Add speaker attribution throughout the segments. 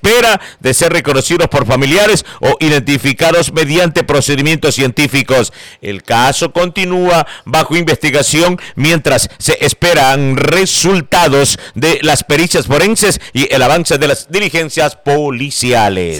Speaker 1: espera de ser reconocidos por familiares o identificados mediante procedimientos científicos. El caso continúa bajo investigación mientras se esperan resultados de las pericias forenses y el avance de las diligencias policiales.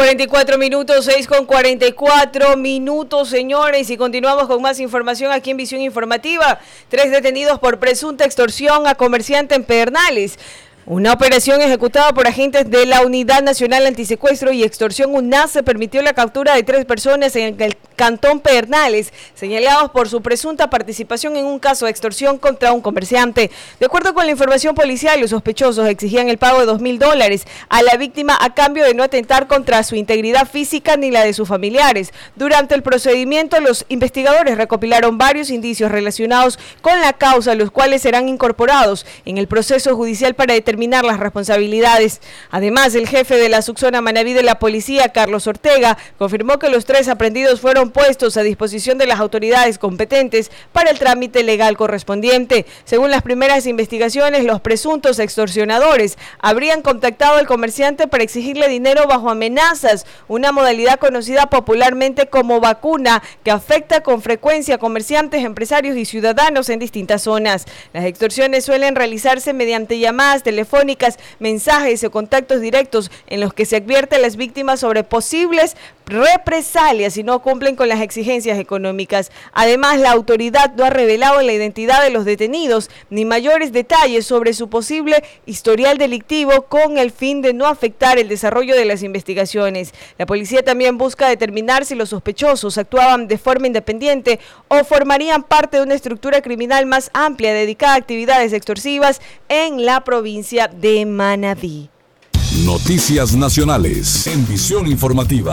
Speaker 2: 6:44 minutos, señores, y continuamos con más información aquí en Visión Informativa. 3 detenidos por presunta extorsión a comerciante en Pedernales. Una operación ejecutada por agentes de la Unidad Nacional Antisecuestro y Extorsión UNASE permitió la captura de 3 personas en el cantón Pedernales, señalados por su presunta participación en un caso de extorsión contra un comerciante. De acuerdo con la información policial, los sospechosos exigían el pago de $2,000 a la víctima a cambio de no atentar contra su integridad física ni la de sus familiares. Durante el procedimiento, los investigadores recopilaron varios indicios relacionados con la causa, los cuales serán incorporados en el proceso judicial para determinar las responsabilidades. Además, el jefe de la subzona Manabí de la policía, Carlos Ortega, confirmó que los 3 aprendidos fueron puestos a disposición de las autoridades competentes para el trámite legal correspondiente. Según las primeras investigaciones, los presuntos extorsionadores habrían contactado al comerciante para exigirle dinero bajo amenazas, una modalidad conocida popularmente como vacuna que afecta con frecuencia a comerciantes, empresarios y ciudadanos en distintas zonas. Las extorsiones suelen realizarse mediante llamadas telefónicas, mensajes o contactos directos en los que se advierte a las víctimas sobre posibles represalias si no cumplen con las exigencias económicas. Además, la autoridad no ha revelado la identidad de los detenidos ni mayores detalles sobre su posible historial delictivo con el fin de no afectar el desarrollo de las investigaciones. La policía también busca determinar si los sospechosos actuaban de forma independiente o formarían parte de una estructura criminal más amplia dedicada a actividades extorsivas en la provincia de Manabí.
Speaker 3: Noticias nacionales en Visión Informativa.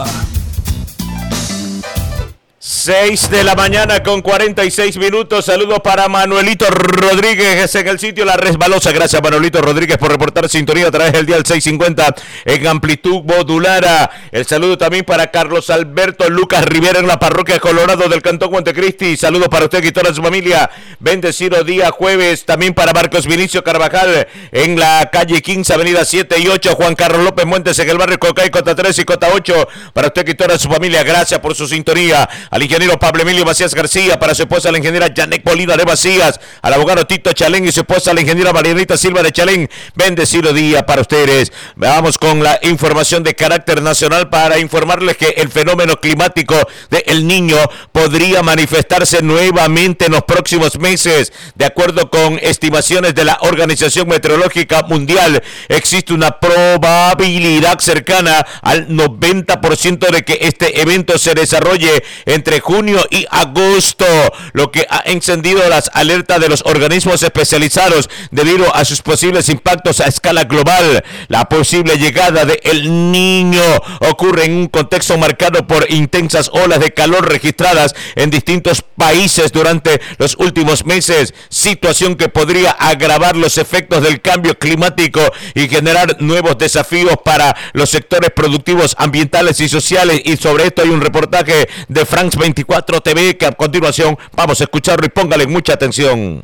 Speaker 1: 6:46 a.m. Saludos para Manuelito Rodríguez en el sitio La Resbalosa. Gracias, Manuelito Rodríguez, por reportar sintonía a través del dial 650 en amplitud modulada. El saludo también para Carlos Alberto Lucas Rivera en la parroquia Colorado del Cantón Montecristi. Saludos para usted y toda su familia. Bendecido día jueves. También para Marcos Vinicio Carvajal en la calle 15, avenida 7 y 8. Juan Carlos López Muentes en el barrio Cocay, Cota 3 y Cota 8. Para usted y toda su familia. Gracias por su sintonía. Al ingeniero Pablo Emilio Macías García, para su esposa la ingeniera Janet Molina de Macías, al abogado Tito Chalén y su esposa la ingeniera Marianita Silva de Chalén. Bendecido día para ustedes. Vamos con la información de carácter nacional para informarles que el fenómeno climático de El Niño podría manifestarse nuevamente en los próximos meses. De acuerdo con estimaciones de la Organización Meteorológica Mundial, existe una probabilidad cercana al 90% de que este evento se desarrolle entre junio y agosto, lo que ha encendido las alertas de los organismos especializados debido a sus posibles impactos a escala global. La posible llegada de El Niño ocurre en un contexto marcado por intensas olas de calor registradas en distintos países durante los últimos meses, situación que podría agravar los efectos del cambio climático y generar nuevos desafíos para los sectores productivos, ambientales y sociales. Y sobre esto hay un reportaje de France 24 TV que a continuación vamos a escucharlo y póngale mucha atención.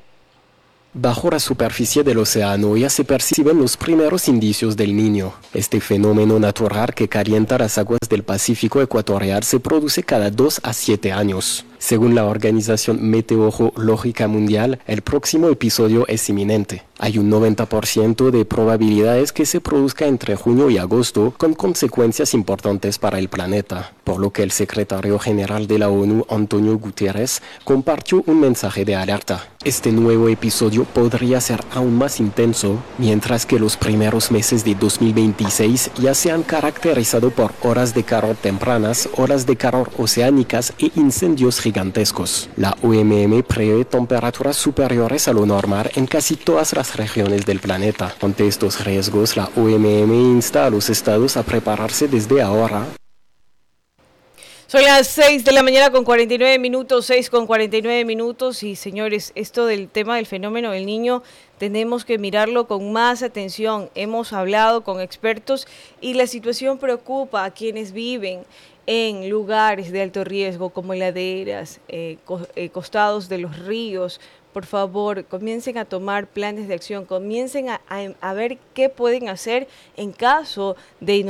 Speaker 4: Bajo la superficie del océano ya se perciben los primeros indicios del Niño. Este fenómeno natural que calienta las aguas del Pacífico ecuatorial se produce cada 2 a 7 años. Según la Organización Meteorológica Mundial, el próximo episodio es inminente. Hay un 90% de probabilidades que se produzca entre junio y agosto, con consecuencias importantes para el planeta, por lo que el secretario general de la ONU, Antonio Guterres, compartió un mensaje de alerta. Este nuevo episodio podría ser aún más intenso, mientras que los primeros meses de 2026 ya se han caracterizado por horas de calor tempranas, horas de calor oceánicas e incendios gigantescos. La OMM prevé temperaturas superiores a lo normal en casi todas las regiones del planeta. Ante estos riesgos, la OMM insta a los estados a prepararse desde ahora.
Speaker 2: Son las 6:49 a.m, 6:49 a.m. Y señores, esto del tema del fenómeno del Niño tenemos que mirarlo con más atención. Hemos hablado con expertos y la situación preocupa a quienes viven en lugares de alto riesgo como laderas, costados de los ríos. Por favor, comiencen a tomar planes de acción, comiencen a ver qué pueden hacer en caso de inundaciones.